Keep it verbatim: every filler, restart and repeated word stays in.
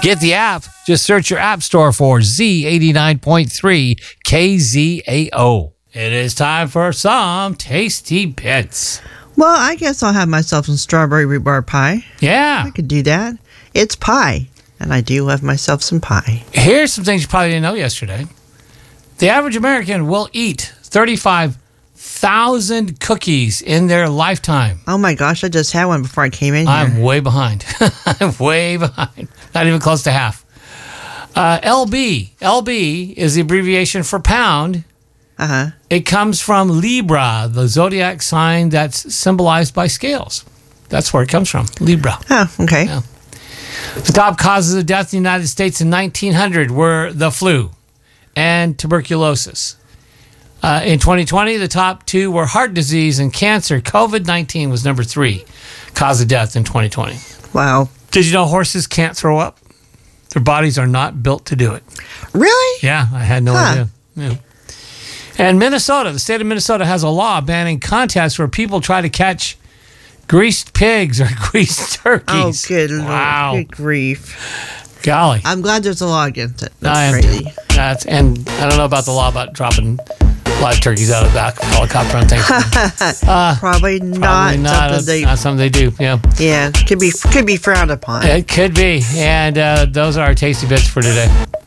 Get the app. Just search your app store for Z eighty-nine point three K Z A O. It is time for some tasty bits. Well, I guess I'll have myself some strawberry rhubarb pie. Yeah. I could do that. It's pie, and I do love myself some pie. Here's some things you probably didn't know yesterday. The average American will eat thirty-five thousand cookies in their lifetime. Oh my gosh, I just had one before I came in here. I'm way behind. I'm way behind. Not even close to half. Uh, L B. L B is the abbreviation for pound. Uh-huh. It comes from Libra, the zodiac sign that's symbolized by scales. That's where it comes from, Libra. Oh, okay. Yeah. The top causes of death in the United States in nineteen hundred were the flu and tuberculosis. Uh, in twenty twenty, the top two were heart disease and cancer. COVID nineteen was number three cause of death in twenty twenty. Wow. Did you know horses can't throw up? Their bodies are not built to do it. Really? Yeah, I had no Huh. idea. Yeah. And Minnesota, the state of Minnesota has a law banning contests where people try to catch greased pigs or greased Oh, turkeys. good Lord. Wow. Good grief. Golly. I'm glad there's a law against it. That's I am crazy. too. That's, and I don't know about the law about dropping live turkeys out of the back of a helicopter on Thanksgiving. uh, Probably not, probably not, something a- they... not something they do. Yeah, Yeah, could be could be frowned upon. it could be. And uh, those are our tasty bits for today.